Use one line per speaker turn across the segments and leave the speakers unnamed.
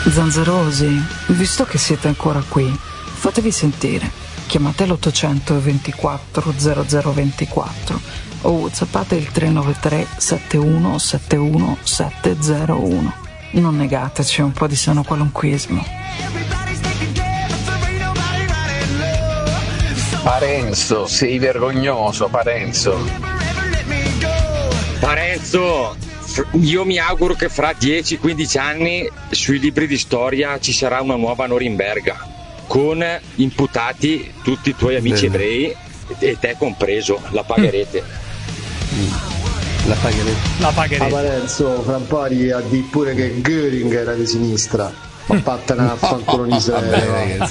Zanzerosi, visto che siete ancora qui, fatevi sentire. Chiamate l'800 24 0024 o whatsappate il 393 71 71 701. Non negateci un po' di sano qualunquismo.
Parenzo, sei vergognoso, Parenzo.
Parenzo, io mi auguro che fra 10-15 anni sui libri di storia ci sarà una nuova Norimberga con imputati tutti i tuoi amici ebrei e te compreso. La pagherete.
La pagherete.
A Parenzo, fra un po' a dire pure che Göring era di sinistra. Ma vattene a fanculo in Israele.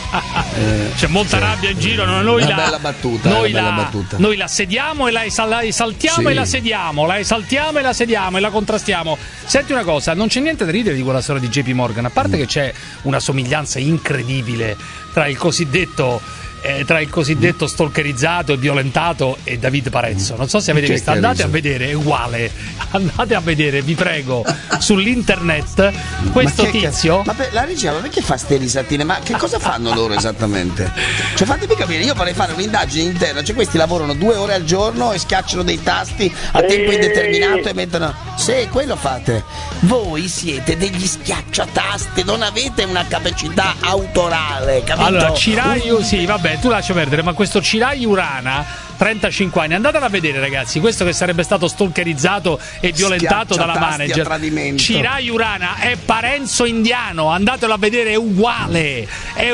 C'è molta rabbia in giro. Noi
una bella battuta.
Noi la sediamo e la esaltiamo, sì. E la sediamo, la esaltiamo e la sediamo e la contrastiamo. Senti una cosa, non c'è niente da ridere di quella storia di JP Morgan, a parte che c'è una somiglianza incredibile tra il cosiddetto stalkerizzato e violentato e David Parenzo. Non so se avete visto, andate a vedere, è uguale. Andate a vedere, vi prego, sull'internet questo tizio.
Ma la regia, ma perché fa ste risatine? Ma che cosa fanno loro esattamente? Cioè fatemi capire, io vorrei fare un'indagine interna, cioè questi lavorano 2 ore al giorno e schiacciano dei tasti a tempo indeterminato e mettono. Sì, quello fate. Voi siete degli schiacciatasti, non avete una capacità autorale, capito?
Allora, Ciraio, sì, vabbè, tu lascia perdere, ma questo Ciraio Urana, 35 anni, andatelo a vedere ragazzi, questo che sarebbe stato stalkerizzato e violentato dalla manager. Ciraio Urana è Parenzo indiano, andatelo a vedere, è uguale,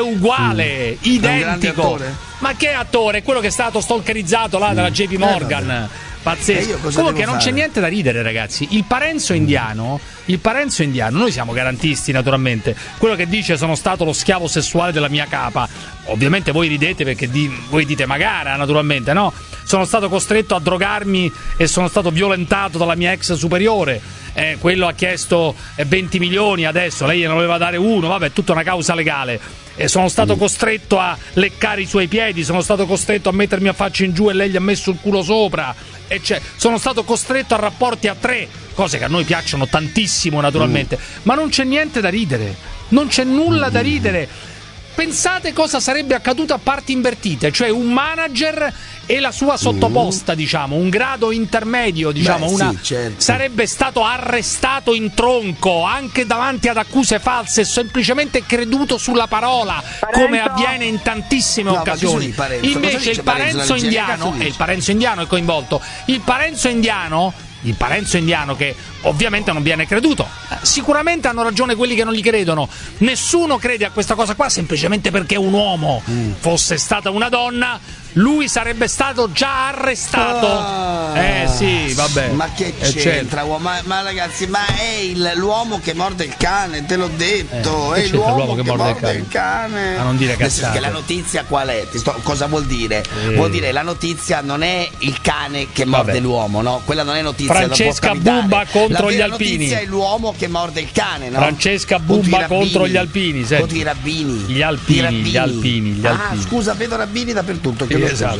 identico. Ma che attore? È quello che è stato stalkerizzato là dalla JP Morgan. Pazzesco. Comunque non c'è niente da ridere ragazzi. Il Parenzo indiano, noi siamo garantisti naturalmente, quello che dice sono stato lo schiavo sessuale della mia capa, ovviamente voi ridete perché voi dite magara naturalmente, no? Sono stato costretto a drogarmi e sono stato violentato dalla mia ex superiore, quello ha chiesto 20 milioni adesso, lei gliene voleva dare 1, vabbè, è tutta una causa legale. E sono stato costretto a leccare i suoi piedi, sono stato costretto a mettermi a faccia in giù e lei gli ha messo il culo sopra, sono stato costretto a rapporti a 3, cose che a noi piacciono tantissimo naturalmente, ma non c'è niente da ridere, non c'è nulla da ridere. Pensate cosa sarebbe accaduto a parti invertite, cioè un manager e la sua sottoposta, diciamo, un grado intermedio, diciamo. Certo. Sarebbe stato arrestato in tronco anche davanti ad accuse false e semplicemente creduto sulla parola, come avviene in tantissime occasioni. Invece il Parenzo indiano, e il Parenzo indiano è coinvolto, il Parenzo indiano che ovviamente non viene creduto. Sicuramente hanno ragione quelli che non gli credono. Nessuno crede a questa cosa qua semplicemente perché è un uomo. Fosse stata una donna, lui sarebbe stato già arrestato. Sì, vabbè.
Ma che c'entra? Ma ragazzi, ma è l'uomo che morde il cane, te l'ho detto. È l'uomo che morde il cane.
Ma non dire cazzate.
Che la notizia qual è? Cosa vuol dire? Vuol dire la notizia non è il cane che morde l'uomo, no? Quella non è notizia.
Francesca Bubba contro gli alpini.
La notizia è l'uomo che morde il cane, no?
Francesca Bubba contro gli alpini.
Contro i rabbini.
Gli alpini.
Ah, scusa, vedo rabbini dappertutto.
Esatto.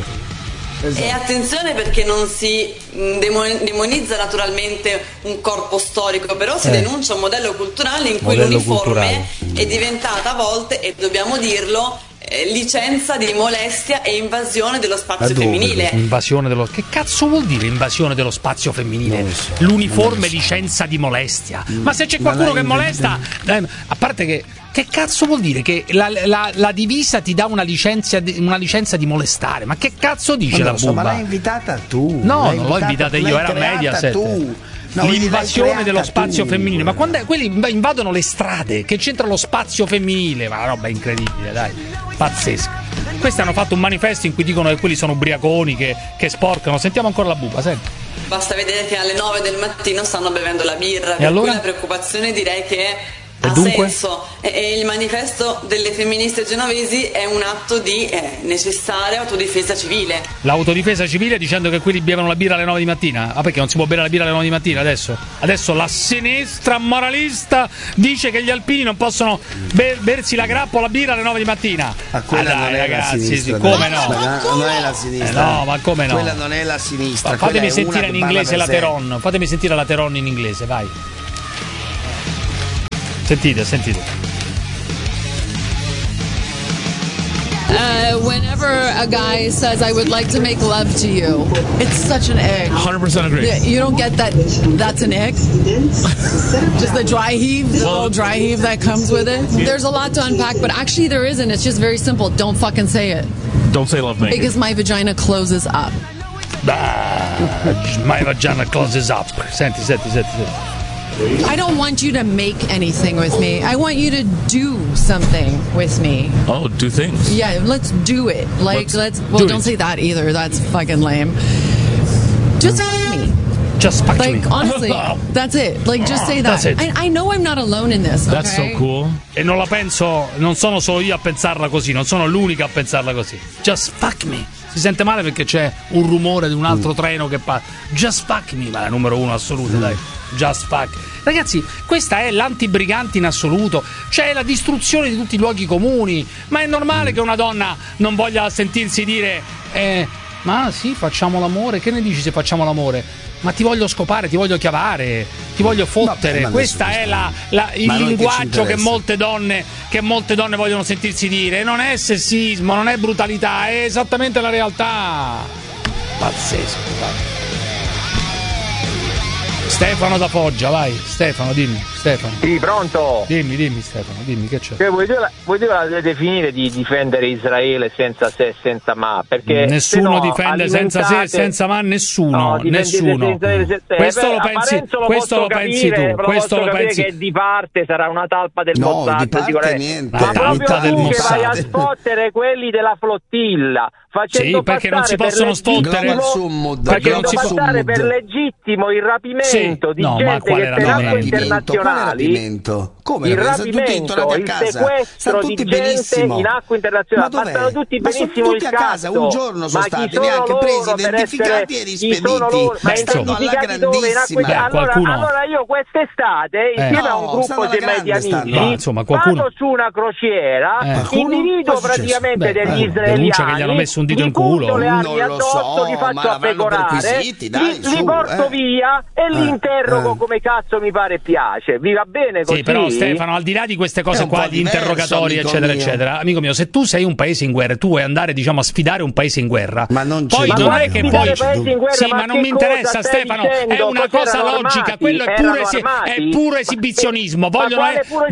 E attenzione perché non si demonizza naturalmente un corpo storico, però si denuncia un modello culturale in cui l'uniforme è diventata a volte, e dobbiamo dirlo, licenza di molestia e invasione dello spazio femminile.
Che cazzo vuol dire invasione dello spazio femminile? L'uniforme licenza di molestia. Ma se c'è qualcuno che molesta, a parte che cazzo vuol dire che la divisa ti dà una licenza di molestare? Ma che cazzo dice la Bubba?
Ma l'hai invitata tu.
No, non l'ho invitata io, era Mediaset. No, l'invasione dello spazio femminile. Ma quando quelli invadono le strade, che c'entra lo spazio femminile? Ma una roba incredibile, dai, pazzesca. Questi hanno fatto un manifesto in cui dicono che quelli sono ubriaconi, che sporcano. Sentiamo ancora la Bubba, senti.
Basta vedere che alle 9 del mattino stanno bevendo la birra, per
allora?
cui la preoccupazione direi che
E
ha
dunque?
senso. E il manifesto delle femministe genovesi è un atto di necessaria autodifesa civile.
L'autodifesa civile dicendo che quelli bevono la birra alle 9 di mattina? Ah, perché non si può bere la birra alle 9 di mattina adesso? Adesso la sinistra moralista dice che gli alpini non possono bersi la grappa o la birra alle 9 di mattina.
Ma quella non è
ragazzi,
la sinistra,
come no?
Non è la sinistra.
No, ma come no?
Quella non è la sinistra.
Fatemi sentire in inglese la Teron. Fatemi sentire la Teron in inglese, vai. Sentite.
Whenever a guy says I would like to make love to you, it's such an ick.
100% agree.
You don't get that that's an ick? Just the dry heave, the little dry heave that comes with it. There's a lot to unpack, but actually there isn't. It's just very simple. Don't fucking say it.
Don't say love me.
Because my vagina closes up.
My vagina closes up. Senti.
I don't want you to make anything with me. I want you to do something with me.
Oh, do things.
Yeah, let's do it. Like, don't say that either. That's fucking lame. Just fuck me.
Just fuck me.
Like, honestly, that's it. Like, just say that. I know I'm not alone in this. Okay?
That's so cool.
E non la penso, non sono solo io a pensarla così, non sono l'unica a pensarla così. Just fuck me. Si sente male perché c'è un rumore di un altro treno che passa. Just fuck me, ma è la numero 1 assoluta, dai. Just fuck. Ragazzi, questa è l'antibriganti in assoluto. C'è la distruzione di tutti i luoghi comuni. Ma è normale che una donna non voglia sentirsi dire ma sì, facciamo l'amore. Che ne dici se facciamo l'amore? Ma ti voglio scopare, ti voglio chiavare, ti voglio fottere.
Vabbè,
questo è il linguaggio che molte donne vogliono sentirsi dire. Non è sessismo, non è brutalità, è esattamente la realtà. Pazzesco. Stefano da Foggia, vai. Stefano, dimmi.
Sì, pronto?
Dimmi Stefano, dimmi che c'è.
Voi due la dovete finire di difendere Israele senza se e senza ma, perché
nessuno difende senza se e senza ma, nessuno. Questo lo pensi tu. Questo lo pensi
che di parte sarà una talpa del Mossad.
Di parte niente.
Ma proprio tu che vai a spottere quelli della flottilla, facendo
perché non si possono spottere,
perché non si può passare per legittimo il rapimento di gente che per acque internazionali.
Come
il rapimento, il sequestro di gente in acque internazionali, passano tutti benissimo il
a casa, un giorno sono stati neanche presi, identificati e rispediti.
Ma stanno alla grandissima. Allora io quest'estate insieme a un gruppo di amici vado su una crociera, individuo praticamente degli israeliani,
gli hanno messo un dito in
culo, le armi addosso, li faccio appecorare, li porto via e li interrogo come cazzo mi pare e piace. Vi va bene così?
Sì, però Stefano, al di là di queste cose qua, di interrogatori, eccetera, eccetera, amico mio, se tu sei un paese in guerra, tu vuoi andare, diciamo, a sfidare un paese in guerra,
ma non
poi non è che poi sì, ma non mi interessa, Stefano, è una cosa logica, quello è puro esibizionismo. Vogliono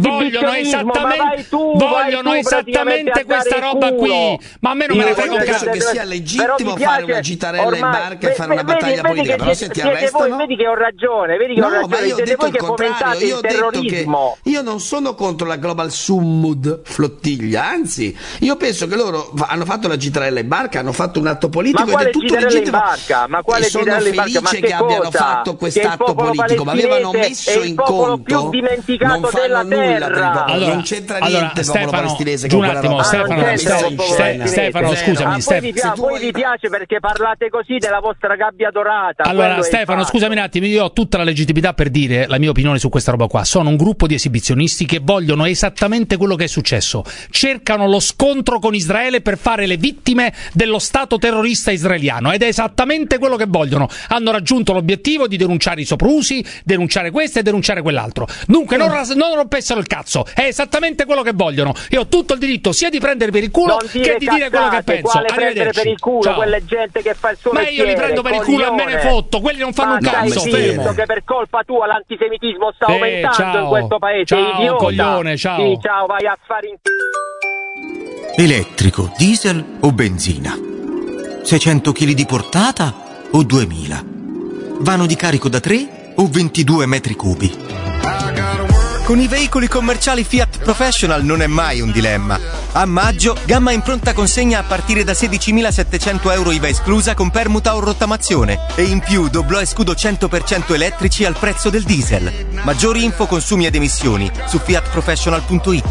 esattamente questa roba qui. Ma a me non me ne frega un cazzo.
Penso che sia legittimo fare una gitarella in barca e fare una battaglia politica, però se ti arrestano.
Vedi che ho ragione,
ma io ho detto il contrario, io ho detto che io non sono contro la Global Summud flottiglia, anzi io penso che loro hanno fatto la gitarella in barca, hanno fatto un atto politico ed è tutto legittimo.
E sono
felice che abbiano fatto quest'atto politico, ma avevano messo in conto, non fanno nulla per il popolo, non c'entra niente il popolo palestinese con quella roba.
Stefano, scusami,
voi vi piace perché parlate così della vostra gabbia dorata.
Allora Stefano, scusami un attimo, io ho tutta la legittimità per dire la mia opinione su questa roba qua. Sono un gruppo di esibizionisti che vogliono esattamente quello che è successo, cercano lo scontro con Israele per fare le vittime dello stato terrorista israeliano, ed è esattamente quello che vogliono. Hanno raggiunto l'obiettivo di denunciare i soprusi, denunciare questo e denunciare quell'altro. Dunque non rompessero il cazzo, è esattamente quello che vogliono, e ho tutto il diritto sia di prendere per il culo che di dire quello che penso.
Arrivederci. Per il culo,
ciao.
Quelle gente che fa il suo
mestiere, io li prendo per il culo e me ne fotto, quelli non fanno un cazzo.
Che per colpa tua l'antisemitismo sta aumentando in questo paese.
Ciao,
idiota.
coglione, ciao.
Sì, ciao, vai a fare
Elettrico, diesel o benzina? 600 kg di portata o 2000? Vano di carico da 3 o 22 metri cubi?
Con i veicoli commerciali Fiat Professional non è mai un dilemma. A maggio, gamma in pronta consegna a partire da 16.700 euro IVA esclusa con permuta o rottamazione. E in più doblò e scudo 100% elettrici al prezzo del diesel. Maggiori info, consumi ed emissioni su fiatprofessional.it.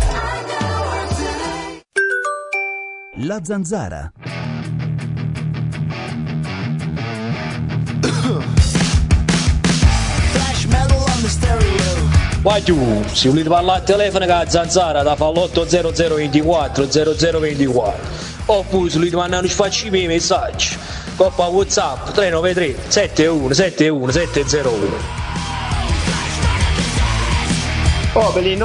La Zanzara.
Vai tu, se volete parlare al telefono con la Zanzara da fa l'80024 0024, oppure se volete mandare un sfacci per i messaggi, coppa WhatsApp 393 71 71 701. Oh,